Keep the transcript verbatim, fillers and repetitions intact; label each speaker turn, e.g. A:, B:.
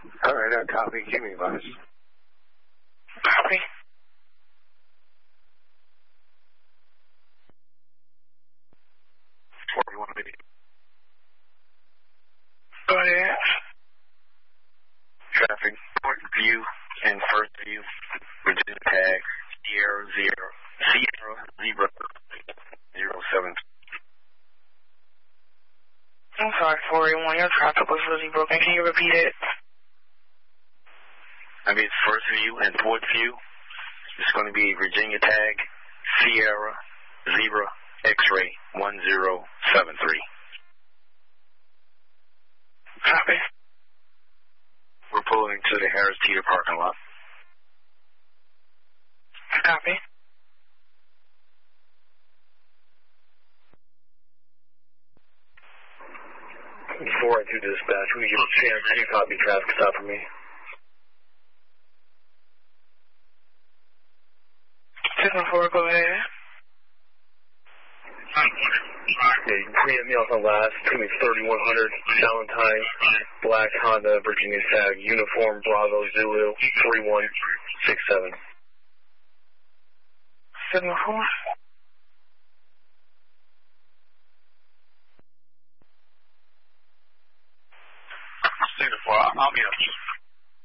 A: All right, I copy. Give me advice.
B: Copy.
C: forty-one maybe.
B: Go ahead.
C: Traffic, North View and First View, Virginia tag, Sierra Zero, Sierra Zebra zero seven.
B: I'm sorry, four eight one. Your traffic was really broken. Can you repeat it?
C: I mean, First View and Fourth View. It's going to be Virginia tag, Sierra Zebra X-ray one zero seven three.
B: Copy.
C: We're pulling to the Harris Teeter parking lot.
B: Copy.
C: Before I do dispatch, we give a chance to copy traffic stop for me.
B: six one four, go ahead.
C: Yeah, you can pre-hit me off on last. It's going to be thirty-one hundred, Valentine, black Honda, Virginia tag, uniform, Bravo, Zulu, three one six seven.
B: six one four.
C: Singapore, I'll be up.